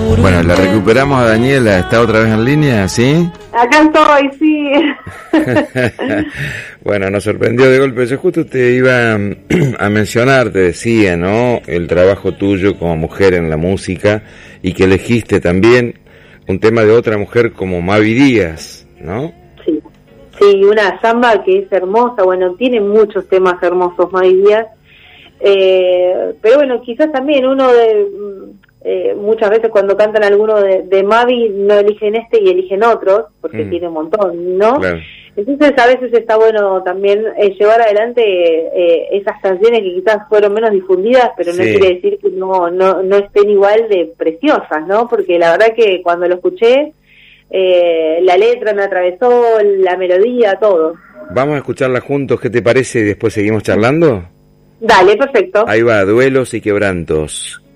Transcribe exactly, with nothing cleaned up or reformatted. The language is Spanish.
Bueno, la recuperamos a Daniela, ¿está otra vez en línea, sí? Acá estoy, sí. Bueno, nos sorprendió de golpe. Yo justo te iba a mencionar, te decía, ¿no? El trabajo tuyo como mujer en la música y que elegiste también un tema de otra mujer como Mavi Díaz, ¿no? Sí, sí, una samba que es hermosa, bueno, tiene muchos temas hermosos Mavi Díaz, eh, pero bueno, quizás también uno de... Eh, muchas veces cuando cantan alguno de, de Mavi no eligen este y eligen otros porque mm. tiene un montón, ¿no? Claro. Entonces a veces está bueno también eh, llevar adelante eh, esas canciones que quizás fueron menos difundidas, pero sí. No quiere decir que no, no, no estén igual de preciosas, ¿no? Porque la verdad que cuando lo escuché eh, la letra me atravesó, la melodía, todo. Vamos a escucharla juntos, ¿qué te parece? Y después seguimos charlando. Dale, perfecto. Ahí va, Duelos y Quebrantos.